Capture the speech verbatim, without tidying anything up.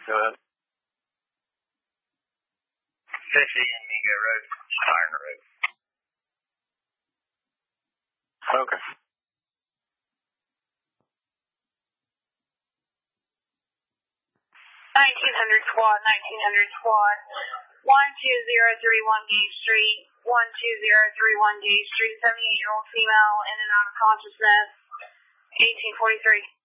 Go ahead. fifty Amigo Road, Iron Road. Okay. nineteen hundred squad, nineteen hundred squad. one two zero three one Gage Street, one two zero three one Gage Street, seventy-eight-year-old female in and out of consciousness, eighteen forty-three.